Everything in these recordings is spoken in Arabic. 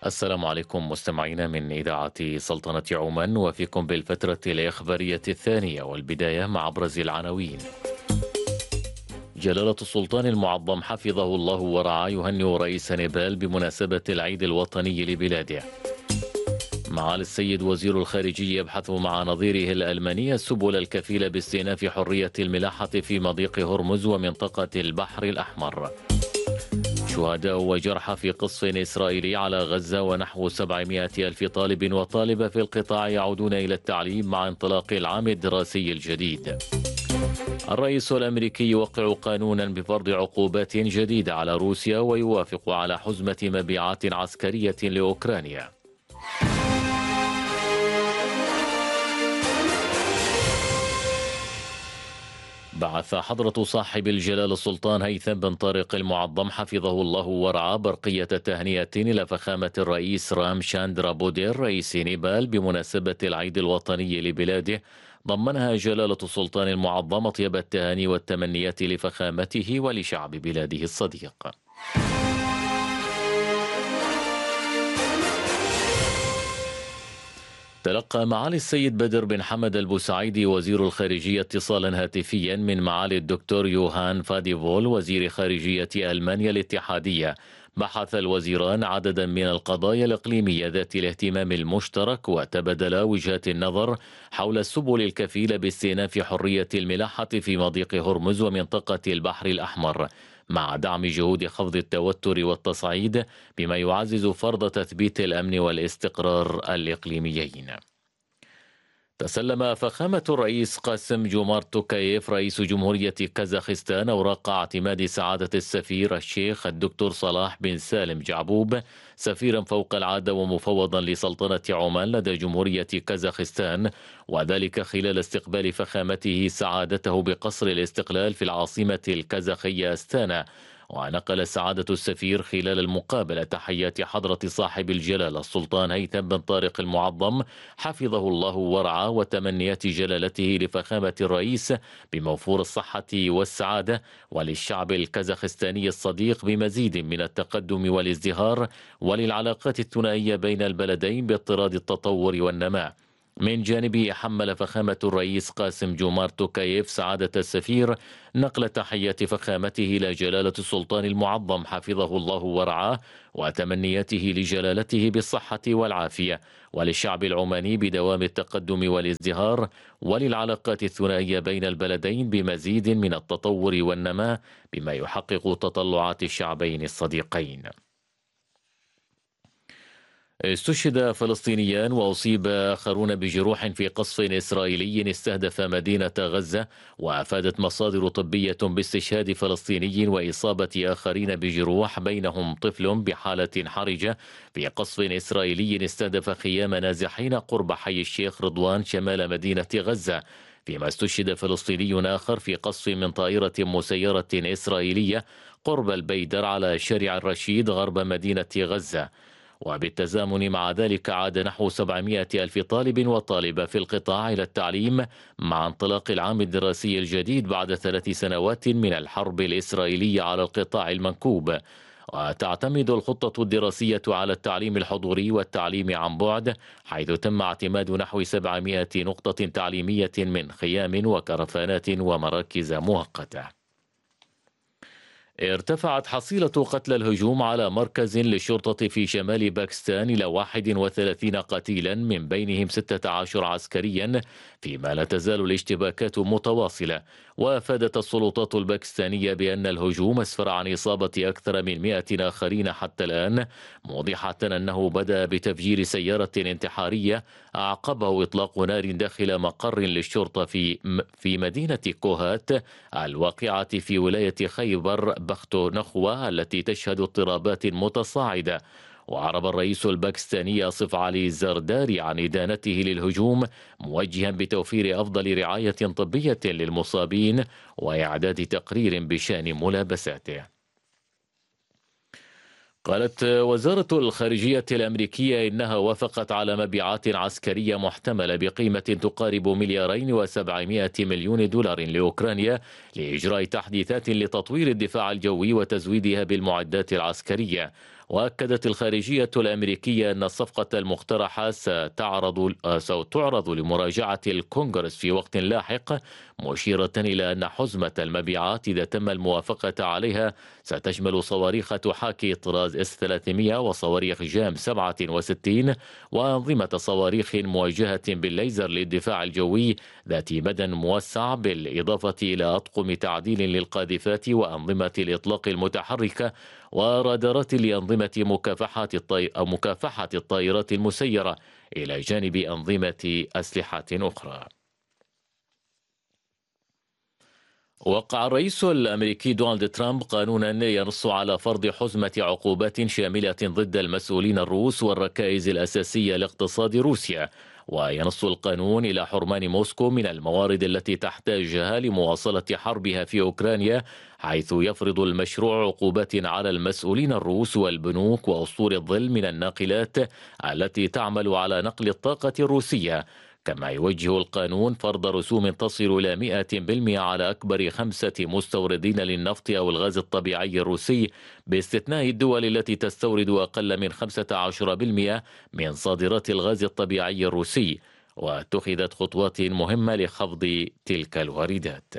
السلام عليكم مستمعينا من إذاعة سلطنة عمان، وفيكم بالفترة الإخبارية الثانية، والبداية مع أبرز العناوين. جلالة السلطان المعظم حفظه الله ورعاه يهنئ رئيس نيبال بمناسبة العيد الوطني لبلاده. معالي السيد وزير الخارجية يبحث مع نظيره الألماني السبل الكفيلة باستئناف حرية الملاحة في مضيق هرمز ومنطقة البحر الأحمر. شهداء وجرحى في قصف إسرائيلي على غزة، ونحو 700 ألف طالب وطالبة في القطاع يعودون إلى التعليم مع انطلاق العام الدراسي الجديد. الرئيس الأمريكي يوقع قانونا بفرض عقوبات جديدة على روسيا، ويوافق على حزمة مبيعات عسكرية لأوكرانيا. بعث حضرة صاحب الجلالة السلطان هيثم بن طارق المعظم حفظه الله ورعاه برقية تهنئة إلى فخامة الرئيس رام شاندرا بودير رئيس نيبال بمناسبة العيد الوطني لبلاده، ضمنها جلالة السلطان المعظم أطيب التهاني والتمنيات لفخامته ولشعب بلاده الصديق. تلقى معالي السيد بدر بن حمد البوسعيدي وزير الخارجية اتصالا هاتفيا من معالي الدكتور يوهان فاديفول وزير خارجية ألمانيا الاتحادية. بحث الوزيران عددا من القضايا الإقليمية ذات الاهتمام المشترك، وتبادلا وجهات النظر حول السبل الكفيلة باستئناف حرية الملاحة في مضيق هرمز ومنطقة البحر الأحمر، مع دعم جهود خفض التوتر والتصعيد بما يعزز فرض تثبيت الأمن والاستقرار الإقليميين. تسلم فخامة الرئيس قاسم جومارت توكايف رئيس جمهورية كازاخستان أوراق اعتماد سعادة السفير الشيخ الدكتور صلاح بن سالم جعبوب سفيرا فوق العادة ومفوضا لسلطنة عمان لدى جمهورية كازاخستان، وذلك خلال استقبال فخامته سعادته بقصر الاستقلال في العاصمة الكازاخية أستانا. ونقل سعادة السفير خلال المقابلة تحيات حضرة صاحب الجلالة السلطان هيثم بن طارق المعظم حفظه الله ورعاه، وتمنيات جلالته لفخامة الرئيس بموفور الصحة والسعادة، وللشعب الكازاخستاني الصديق بمزيد من التقدم والازدهار، وللعلاقات الثنائية بين البلدين باضطراد التطور والنماء. من جانبه حمل فخامة الرئيس قاسم جومارت توكايف سعادة السفير نقل تحيات فخامته إلى جلالة السلطان المعظم حفظه الله ورعاه، وتمنياته لجلالته بالصحة والعافية، وللشعب العماني بدوام التقدم والازدهار، وللعلاقات الثنائية بين البلدين بمزيد من التطور والنماء بما يحقق تطلعات الشعبين الصديقين. استشهد فلسطينيان وأصيب آخرون بجروح في قصف إسرائيلي استهدف مدينة غزة، وأفادت مصادر طبية باستشهاد فلسطيني وإصابة آخرين بجروح بينهم طفل بحالة حرجة في قصف إسرائيلي استهدف خيام نازحين قرب حي الشيخ رضوان شمال مدينة غزة، فيما استشهد فلسطيني آخر في قصف من طائرة مسيرة إسرائيلية قرب البيدر على شارع الرشيد غرب مدينة غزة. وبالتزامن مع ذلك عاد نحو 700 ألف طالب وطالبة في القطاع إلى التعليم مع انطلاق العام الدراسي الجديد بعد 3 سنوات من الحرب الإسرائيلية على القطاع المنكوب. وتعتمد الخطة الدراسية على التعليم الحضوري والتعليم عن بعد، حيث تم اعتماد نحو 700 نقطة تعليمية من خيام وكرفانات ومراكز مؤقتة. ارتفعت حصيلة قتلى الهجوم على مركز للشرطة في شمال باكستان إلى 31 قتيلا، من بينهم 16 عسكريا، فيما لا تزال الاشتباكات متواصلة. وافادت السلطات الباكستانية بأن الهجوم أسفر عن إصابة أكثر من 100 آخرين حتى الآن، موضحة أنه بدأ بتفجير سيارة انتحارية أعقبه إطلاق نار داخل مقر للشرطة في مدينة كوهات الواقعة في ولاية خيبر بختونخوا التي تشهد اضطرابات متصاعدة. وعرب الرئيس الباكستاني آصف علي الزرداري عن إدانته للهجوم، موجها بتوفير أفضل رعاية طبية للمصابين وإعداد تقرير بشأن ملابساته. قالت وزارة الخارجية الأمريكية إنها وافقت على مبيعات عسكرية محتملة بقيمة تقارب 2,700,000,000 دولار لأوكرانيا لإجراء تحديثات لتطوير الدفاع الجوي وتزويدها بالمعدات العسكرية. وأكدت الخارجية الأمريكية أن الصفقة المقترحة ستعرض لمراجعة الكونغرس في وقت لاحق، مشيرة إلى أن حزمة المبيعات إذا تم الموافقة عليها ستشمل صواريخ تحاكي طراز S-300 وصواريخ جام 67 وأنظمة صواريخ موجهة بالليزر للدفاع الجوي ذات مدى موسع، بالإضافة إلى أطقم تعديل للقاذفات وأنظمة الإطلاق المتحركة ورادارات لأنظمة مكافحة الطائرات المسيرة، إلى جانب أنظمة أسلحة أخرى. وقع الرئيس الأمريكي دونالد ترامب قانونا ينص على فرض حزمة عقوبات شاملة ضد المسؤولين الروس والركائز الأساسية لاقتصاد روسيا، وينص القانون إلى حرمان موسكو من الموارد التي تحتاجها لمواصلة حربها في أوكرانيا، حيث يفرض المشروع عقوبات على المسؤولين الروس والبنوك وأسطول الظل من الناقلات التي تعمل على نقل الطاقة الروسية. كما يوجه القانون فرض رسوم تصل إلى 100% على أكبر 5 مستوردين للنفط أو الغاز الطبيعي الروسي، باستثناء الدول التي تستورد أقل من 15% من صادرات الغاز الطبيعي الروسي، واتخذت خطوات مهمة لخفض تلك الواردات.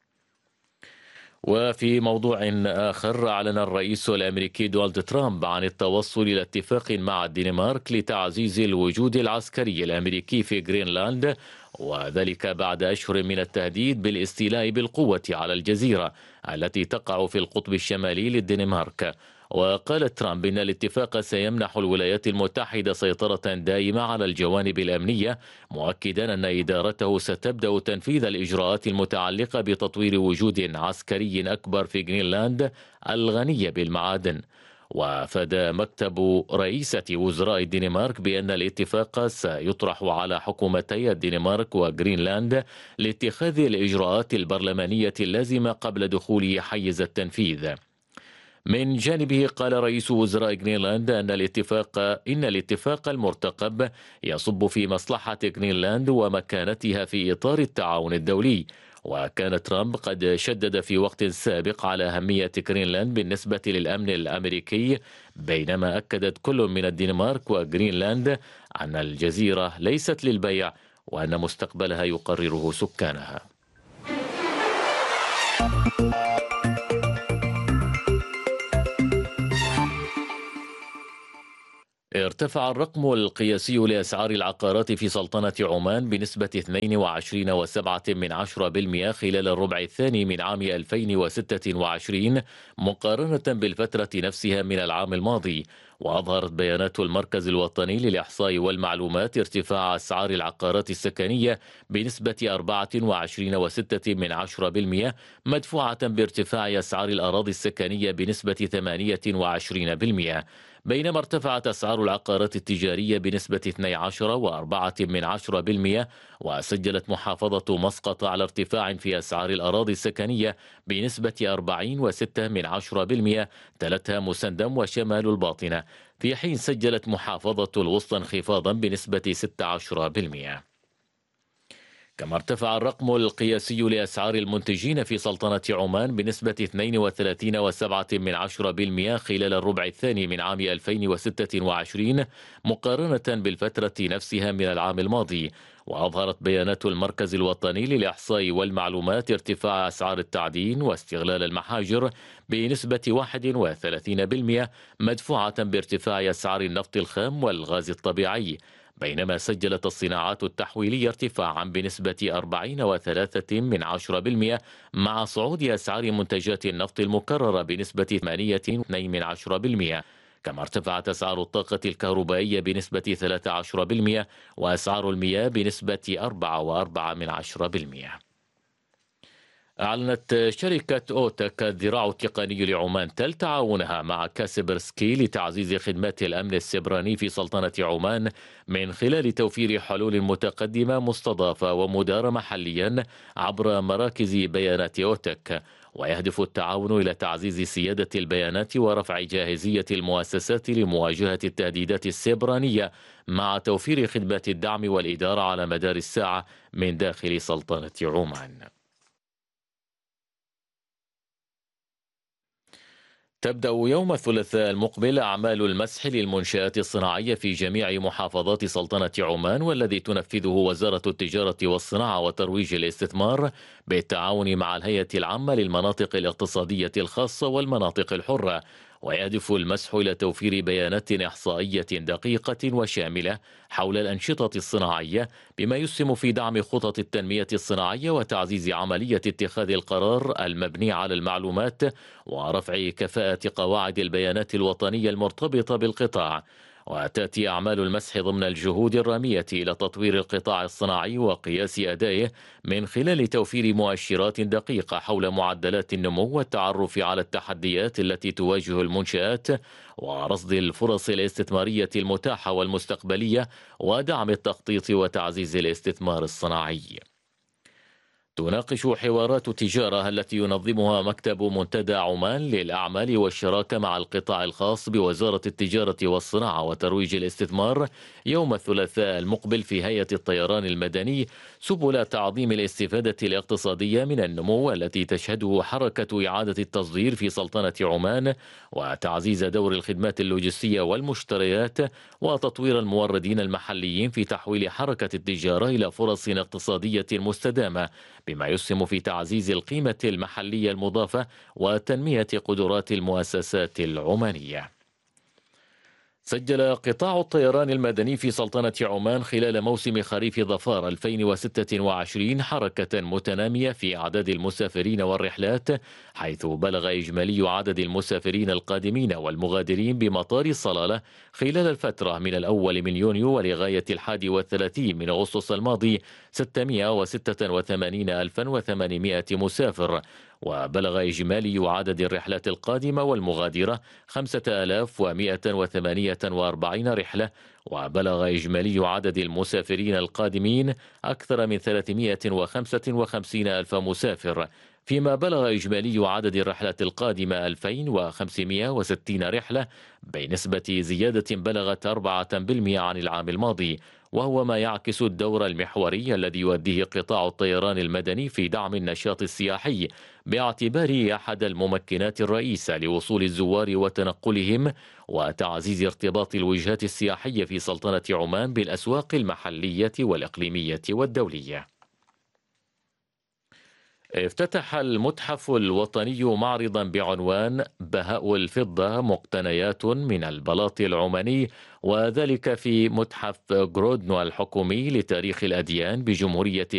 وفي موضوع آخر، أعلن الرئيس الأمريكي دونالد ترامب عن التوصل إلى اتفاق مع الدنمارك لتعزيز الوجود العسكري الأمريكي في جرينلاند، وذلك بعد أشهر من التهديد بالاستيلاء بالقوة على الجزيرة التي تقع في القطب الشمالي للدنمارك. وقال ترامب إن الاتفاق سيمنح الولايات المتحدة سيطرة دائمة على الجوانب الأمنية، مؤكدا أن إدارته ستبدأ تنفيذ الإجراءات المتعلقة بتطوير وجود عسكري أكبر في جرينلاند الغنية بالمعادن. وأفاد مكتب رئيسة وزراء الدنمارك بأن الاتفاق سيطرح على حكومتي الدنمارك وغرينلاند لاتخاذ الإجراءات البرلمانية اللازمة قبل دخول حيز التنفيذ. من جانبه قال رئيس وزراء جرينلاند أن الاتفاق المرتقب يصب في مصلحة جرينلاند ومكانتها في إطار التعاون الدولي. وكان ترامب قد شدد في وقت سابق على أهمية جرينلاند بالنسبة للأمن الأمريكي، بينما أكدت كل من الدنمارك وجرينلاند أن الجزيرة ليست للبيع وأن مستقبلها يقرره سكانها. ارتفع الرقم القياسي لأسعار العقارات في سلطنة عمان بنسبة 22.7% خلال الربع الثاني من عام 2026 مقارنة بالفترة نفسها من العام الماضي. وأظهرت بيانات المركز الوطني للإحصاء والمعلومات ارتفاع أسعار العقارات السكنية بنسبة 24.6% مدفوعة بارتفاع أسعار الأراضي السكنية بنسبة 28%، بينما ارتفعت أسعار العقارات التجارية بنسبة 12.4%. وسجلت محافظة مسقط على ارتفاع في أسعار الأراضي السكنية بنسبة 40.6%، تلتها مسندم وشمال الباطنة، في حين سجلت محافظة الوسطى انخفاضا بنسبة 16%. كما ارتفع الرقم القياسي لأسعار المنتجين في سلطنة عمان بنسبة 32.7% خلال الربع الثاني من عام 2026 مقارنة بالفترة نفسها من العام الماضي. وأظهرت بيانات المركز الوطني للإحصاء والمعلومات ارتفاع أسعار التعدين واستغلال المحاجر بنسبة 31% مدفوعة بارتفاع أسعار النفط الخام والغاز الطبيعي، بينما سجلت الصناعات التحويلية ارتفاعا بنسبة 40.3% مع صعود أسعار منتجات النفط المكررة بنسبة 8.2%. كما ارتفعت أسعار الطاقة الكهربائية بنسبة 13% وأسعار المياه بنسبة 4.4%. أعلنت شركة أوتك الذراع التقني لعمان تل تعاونها مع كاسبرسكي لتعزيز خدمات الأمن السيبراني في سلطنة عمان من خلال توفير حلول متقدمة مستضافة ومدارة محليا عبر مراكز بيانات أوتك. ويهدف التعاون إلى تعزيز سيادة البيانات ورفع جاهزية المؤسسات لمواجهة التهديدات السيبرانية مع توفير خدمات الدعم والإدارة على مدار الساعة من داخل سلطنة عمان. تبدأ يوم الثلاثاء المقبل أعمال المسح للمنشآت الصناعية في جميع محافظات سلطنة عمان، والذي تنفذه وزارة التجارة والصناعة وترويج الاستثمار بالتعاون مع الهيئة العامة للمناطق الاقتصادية الخاصة والمناطق الحرة. ويهدف المسح إلى توفير بيانات إحصائية دقيقة وشاملة حول الأنشطة الصناعية، بما يسهم في دعم خطط التنمية الصناعية وتعزيز عملية اتخاذ القرار المبني على المعلومات، ورفع كفاءة قواعد البيانات الوطنية المرتبطة بالقطاع. وتأتي أعمال المسح ضمن الجهود الرامية إلى تطوير القطاع الصناعي وقياس أدائه من خلال توفير مؤشرات دقيقة حول معدلات النمو والتعرف على التحديات التي تواجه المنشآت، ورصد الفرص الاستثمارية المتاحة والمستقبلية، ودعم التخطيط وتعزيز الاستثمار الصناعي. تناقش حوارات التجارة التي ينظمها مكتب منتدى عمان للأعمال والشراكة مع القطاع الخاص بوزارة التجارة والصناعة وترويج الاستثمار يوم الثلاثاء المقبل في هيئة الطيران المدني سبل تعظيم الاستفادة الاقتصادية من النمو التي تشهده حركة إعادة التصدير في سلطنة عمان، وتعزيز دور الخدمات اللوجستية والمشتريات، وتطوير الموردين المحليين في تحويل حركة التجارة إلى فرص اقتصادية مستدامة، بما يسهم في تعزيز القيمة المحلية المضافة وتنمية قدرات المؤسسات العمانية. سجل قطاع الطيران المدني في سلطنة عمان خلال موسم خريف ظفار 2026 حركة متنامية في أعداد المسافرين والرحلات، حيث بلغ إجمالي عدد المسافرين القادمين والمغادرين بمطار صلالة خلال الفترة من الأول من يونيو ولغاية 31 من أغسطس الماضي 686,800 مسافر، وبلغ إجمالي عدد الرحلات القادمة والمغادرة 5,148 رحلة، وبلغ إجمالي عدد المسافرين القادمين أكثر من 355 ألف مسافر، فيما بلغ إجمالي عدد الرحلات القادمة 2560 رحلة بنسبة زيادة بلغت 4% عن العام الماضي، وهو ما يعكس الدور المحوري الذي يؤديه قطاع الطيران المدني في دعم النشاط السياحي، باعتباره أحد الممكنات الرئيسة لوصول الزوار وتنقلهم وتعزيز ارتباط الوجهات السياحية في سلطنة عمان بالأسواق المحلية والإقليمية والدولية. افتتح المتحف الوطني معرضا بعنوان بهاء الفضة مقتنيات من البلاط العماني، وذلك في متحف غرودنو الحكومي لتاريخ الأديان بجمهورية